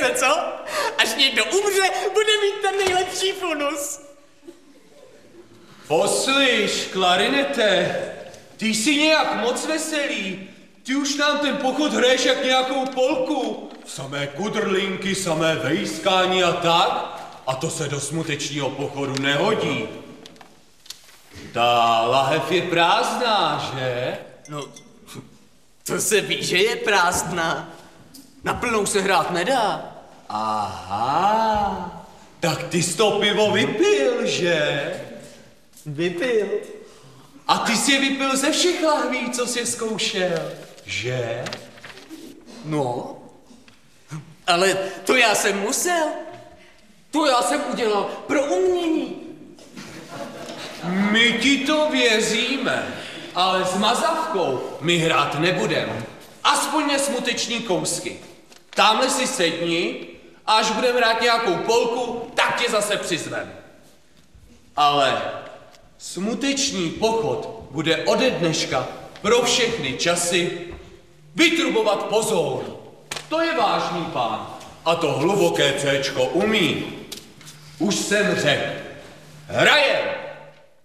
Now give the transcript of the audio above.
se, co? Až někdo umře, bude mít ten nejlepší funus. Poslyš, klarinete, ty jsi nějak moc veselý. Ty už nám ten pochod hraješ jak nějakou polku. Samé kudrlinky, samé vejskání a tak. A to se do smutečního pochodu nehodí. Ta lahev je prázdná, že? No, to se ví, že je prázdná. Na plnou se hrát nedá. Aha, tak ty jsi to pivo vypil, že? Vypil. A ty jsi je vypil ze všech lahví, co jsi zkoušel, že? No, ale to já jsem musel. To já jsem udělal pro umění. My ti to věříme, ale s mazavkou my hrát nebudem. Aspoň nesmuteční kousky. Tamhle si sedni a až budeme hrát nějakou polku, tak tě zase přizvem. Ale smuteční pochod bude ode dneška pro všechny časy vytrubovat pozor. To je vážný pán. A to hluboké céčko umí. Už jsem řekl. Hrajem!